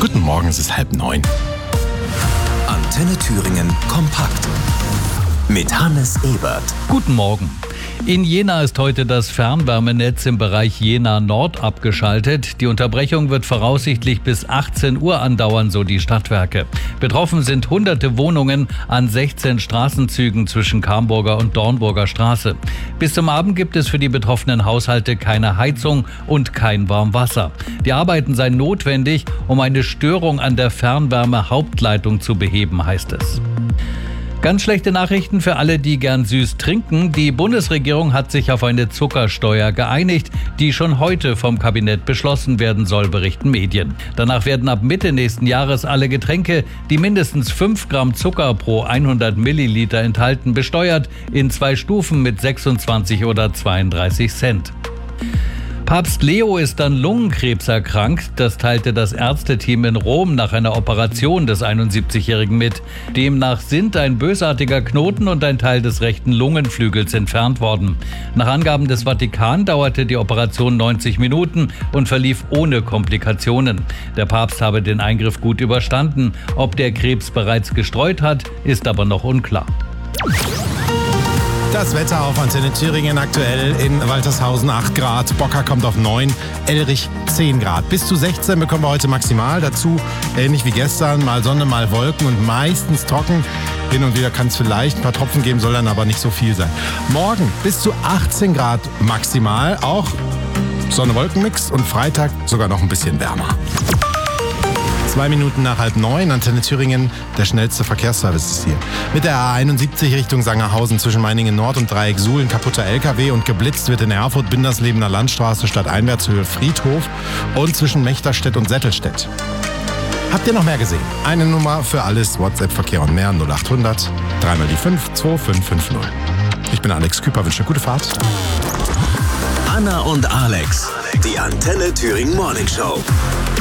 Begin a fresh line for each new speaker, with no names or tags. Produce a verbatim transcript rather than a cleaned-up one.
Guten Morgen, es ist halb neun.
Antenne Thüringen kompakt mit Hannes Ebert.
Guten Morgen. In Jena ist heute das Fernwärmenetz im Bereich Jena Nord abgeschaltet. Die Unterbrechung wird voraussichtlich bis achtzehn Uhr andauern, so die Stadtwerke. Betroffen sind hunderte Wohnungen an sechzehn Straßenzügen zwischen Kamburger und Dornburger Straße. Bis zum Abend gibt es für die betroffenen Haushalte keine Heizung und kein Warmwasser. Die Arbeiten seien notwendig, um eine Störung an der Fernwärme-Hauptleitung zu beheben, heißt es. Ganz schlechte Nachrichten für alle, die gern süß trinken. Die Bundesregierung hat sich auf eine Zuckersteuer geeinigt, die schon heute vom Kabinett beschlossen werden soll, berichten Medien. Danach werden ab Mitte nächsten Jahres alle Getränke, die mindestens fünf Gramm Zucker pro hundert Milliliter enthalten, besteuert, in zwei Stufen mit sechsundzwanzig oder zweiunddreißig Cent. Papst Leo ist an Lungenkrebs erkrankt. Das teilte das Ärzteteam in Rom nach einer Operation des einundsiebzigjährigen mit. Demnach sind ein bösartiger Knoten und ein Teil des rechten Lungenflügels entfernt worden. Nach Angaben des Vatikan dauerte die Operation neunzig Minuten und verlief ohne Komplikationen. Der Papst habe den Eingriff gut überstanden. Ob der Krebs bereits gestreut hat, ist aber noch unklar.
Das Wetter auf Antenne Thüringen aktuell in Waltershausen acht Grad, Bocker kommt auf neun, Elrich zehn Grad. Bis zu sechzehn bekommen wir heute maximal. Dazu, ähnlich wie gestern, mal Sonne, mal Wolken und meistens trocken. Hin und wieder kann es vielleicht ein paar Tropfen geben, soll dann aber nicht so viel sein. Morgen bis zu achtzehn Grad maximal, auch Sonne-Wolken-Mix und Freitag sogar noch ein bisschen wärmer. Zwei Minuten nach halb neun, Antenne Thüringen, der schnellste Verkehrsservice ist hier. Mit der A einundsiebzig Richtung Sangerhausen zwischen Meiningen Nord und Dreieck Suhl ein kaputter L K W und geblitzt wird in Erfurt, Binderslebener Landstraße statt Einwärtshöhe Friedhof und zwischen Mechterstedt und Settelstedt. Habt ihr noch mehr gesehen? Eine Nummer für alles, WhatsApp-Verkehr und mehr, null acht hundert, dreimal die fünf, zwei fünf fünf null. Ich bin Alex Küper, wünsche eine gute Fahrt.
Anna und Alex, die Antenne Thüringen Morning Show.